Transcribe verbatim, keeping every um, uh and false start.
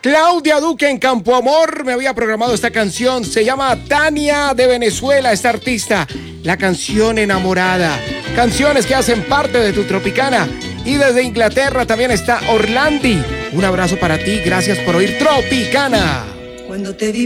Claudia Duque en Campo Amor me había programado esta canción. Se llama Tania de Venezuela, esta artista. La canción Enamorada. Canciones que hacen parte de tu Tropicana. Y desde Inglaterra también está Orlandi. Un abrazo para ti, gracias por oír Tropicana. Cuando te vi